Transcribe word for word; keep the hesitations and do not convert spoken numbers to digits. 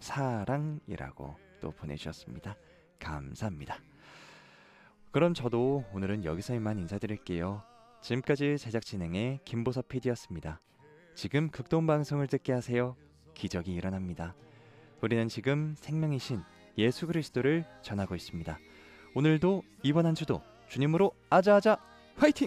사랑이라고 또 보내주셨습니다. 감사합니다. 그럼 저도 오늘은 여기서 이만 인사드릴게요. 지금까지 제작 진행의 김보섭 피디였습니다. 지금 극동방송을 듣게 하세요. 기적이 일어납니다. 우리는 지금 생명이신 예수 그리스도를 전하고 있습니다. 오늘도 이번 한 주도 주님으로 아자아자 화이팅!